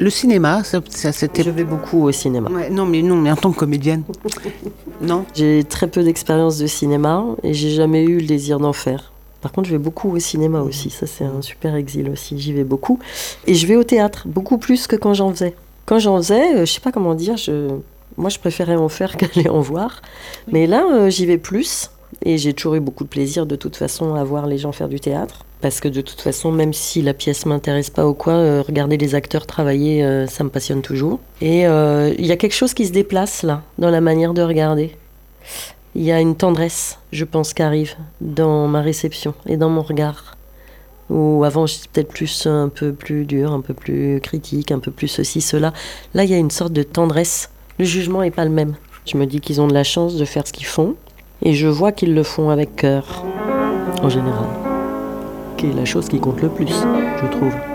Le cinéma, ça c'était... Je vais beaucoup au cinéma. Ouais, non, mais en tant que comédienne. Non. J'ai très peu d'expérience de cinéma et j'ai jamais eu le désir d'en faire. Par contre, je vais beaucoup au cinéma aussi. Ça, c'est un super exil aussi. J'y vais beaucoup. Et je vais au théâtre, beaucoup plus que quand j'en faisais. Quand j'en faisais, je sais pas comment dire, moi, je préférais en faire qu'aller en voir. Mais là, j'y vais plus. Et j'ai toujours eu beaucoup de plaisir, de toute façon, à voir les gens faire du théâtre. Parce que de toute façon, même si la pièce m'intéresse pas ou quoi, regarder les acteurs travailler, ça me passionne toujours. Et il y a quelque chose qui se déplace, là, dans la manière de regarder. Il y a une tendresse, je pense, qui arrive dans ma réception et dans mon regard. Où avant, j'étais peut-être un peu plus dur, un peu plus critique, un peu plus ceci, cela. Là, il y a une sorte de tendresse. Le jugement n'est pas le même. Je me dis qu'ils ont de la chance de faire ce qu'ils font. Et je vois qu'ils le font avec cœur, en général. Qui est la chose qui compte le plus, je trouve.